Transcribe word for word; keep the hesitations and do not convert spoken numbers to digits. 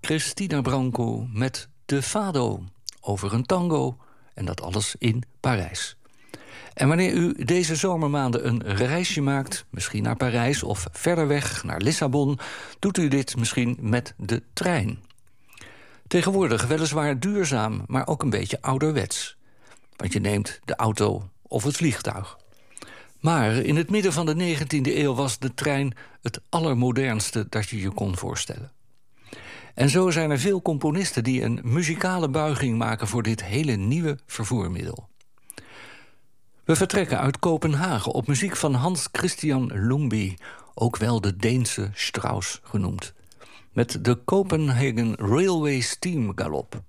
Cristina Branco met De Fado over een tango en dat alles in Parijs. En wanneer u deze zomermaanden een reisje maakt, misschien naar Parijs of verder weg naar Lissabon, doet u dit misschien met de trein. Tegenwoordig weliswaar duurzaam, maar ook een beetje ouderwets. Want je neemt de auto of het vliegtuig. Maar in het midden van de negentiende eeuw was de trein het allermodernste dat je je kon voorstellen. En zo zijn er veel componisten die een muzikale buiging maken voor dit hele nieuwe vervoermiddel. We vertrekken uit Kopenhagen op muziek van Hans Christian Lumbye, ook wel de Deense Strauss genoemd, met de Copenhagen Railway Steam Galop.